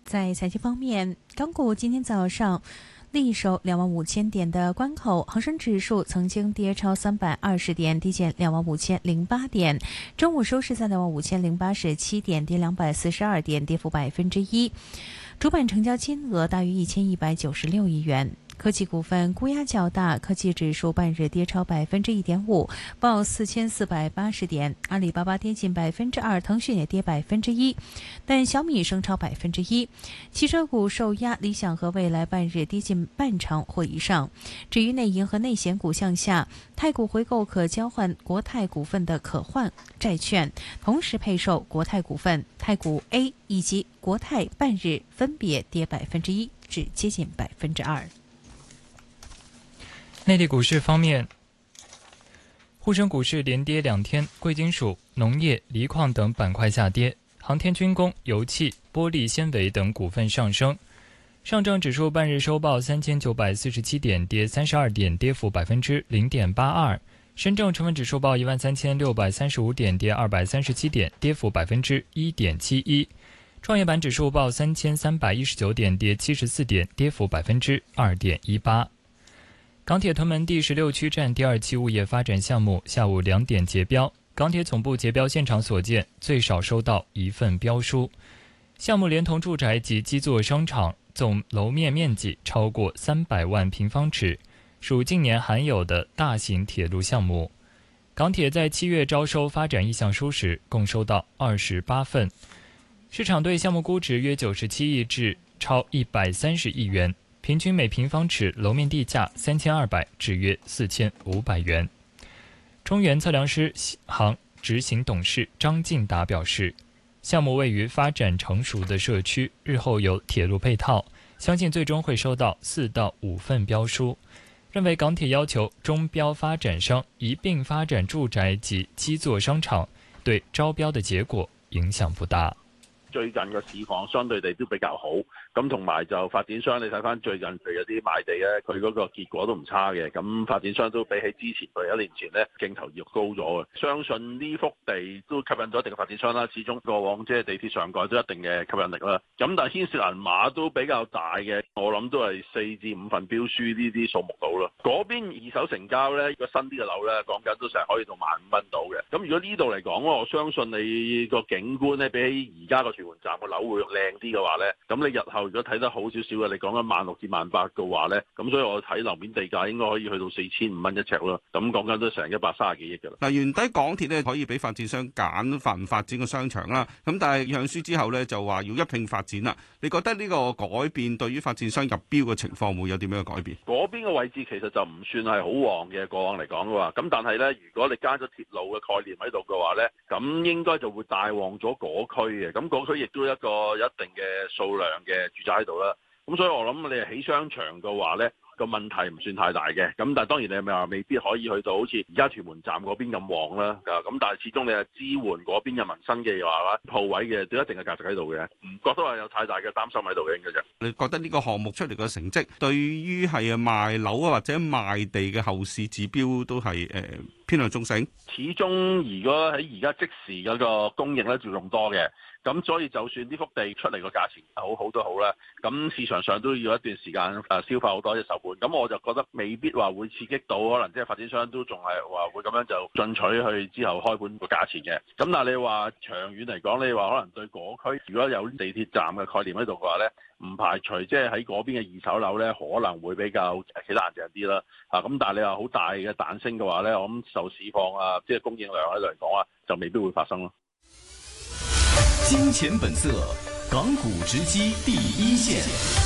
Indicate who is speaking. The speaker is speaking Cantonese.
Speaker 1: 在财经方面，港股今天早上力守25000点的关口，恒生指数曾经跌超320点，低见25008点。中午收市在25087点，跌242点，跌幅1%。主板成交金额大约1196亿元。科技股份估压较大，科技指数半日跌超1.5%，报4480点。阿里巴巴跌近2%，腾讯也跌1%，但小米升超1%。汽车股受压，理想和蔚来半日跌近半成或以上。至于内银和内险股向下，太古回购可交换国泰股份的可换债券，同时配售国泰股份、太古 A 以及国泰半日分别跌1%至接近2%。
Speaker 2: 内地股市方面，沪深股市连跌2天，贵金属、农业、锂矿等板块下跌，航天军工、油气、玻璃纤维等股份上升。上证指数半日收报3947点，跌32点，跌幅0.82%。深证成分指数报13635点，跌237点，跌幅1.71%。创业板指数报3319点，跌74点，跌幅2.18%。港铁屯门第16区站第2期物业发展项目下午2点结标，港铁总部结标现场所见，最少收到1份标书。项目连同住宅及基座商场，总楼面面积超过300万平方尺，属近年罕有的大型铁路项目。港铁在7月招收发展意向书时，共收到28份，市场对项目估值约97亿至超130亿元。平均每平方尺楼面地价3200至约4500元。中原测量师行执行董事张进达表示，项目位于发展成熟的社区，日后有铁路配套，相信最终会收到4到5份标书。认为港铁要求中标发展商一并发展住宅及基座商场，对招标的结果影響不大。
Speaker 3: 最近嘅市況相對地都比較好，咁同埋就發展商你睇翻最近佢有啲賣地咧，佢嗰個結果都唔差嘅，咁發展商都比起之前佢1年前咧競投意欲高咗嘅，相信呢幅地都吸引咗一定嘅發展商啦。始終過往即係地鐵上蓋都一定嘅吸引力啦。咁但係牽涉銀碼都比較大嘅，我諗都係4至5份標書呢啲數目到啦。嗰邊二手成交咧，如果新啲嘅樓咧，講緊都成日可以到15000蚊到嘅。咁如果呢度嚟講，我相信你個景觀咧比起而家個站個樓會靚啲嘅話咧，咁你日後如果睇得好少少嘅，你講緊16000至18000嘅話咧，咁所以我睇樓面地價應該可以去到4500蚊一尺咯。咁講緊都成130幾億㗎啦。
Speaker 4: 嗱，原底港鐵咧可以俾發展商揀發唔發展個商場啦，咁但係上書之後咧就話要一併發展啦。你覺得呢個改變對於發展商入標嘅情況會有點樣嘅改變？
Speaker 3: 嗰邊嘅位置其實就唔算係好旺嘅，過往嚟講嘅話，咁但係咧，如果你加咗鐵路嘅概念喺度嘅話咧，咁應該就會帶旺咗嗰區嘅，咁嗰區亦都一個一定嘅數量嘅住宅喺度啦。咁所以我諗你係起商場嘅話咧，個問題唔算太大嘅。咁但係當然你係咪話未必可以去到好似而家屯門站嗰邊咁旺啦？咁但係始終你係支援嗰邊嘅民生嘅話，鋪位嘅都一定嘅價值喺度嘅，唔覺得話有太大嘅擔心喺度嘅應該啫。
Speaker 4: 你覺得呢個項目出嚟嘅成績，對於係賣樓啊或者賣地嘅後市指標都係偏向中性？
Speaker 3: 始終如果喺而家即時嗰個供應咧仲多嘅。咁所以就算呢幅地出嚟個價錢好好都好啦，咁市場上都要一段時間消化好多隻手本，咁我就覺得未必話會刺激到，可能即係發展商都仲係話會咁樣就進取去之後開盤個價錢嘅。咁但係你話長遠嚟講，你話可能對嗰區如果有地鐵站嘅概念喺度嘅話咧，唔排除即係喺嗰邊嘅二手樓咧可能會比較企得硬淨啲啦。咁但係你話好大嘅彈升嘅話咧，我諗受市況啊，即係供應量喺度嚟講啊，就未必會發生咯。
Speaker 5: 金錢本色，港股直擊第一線。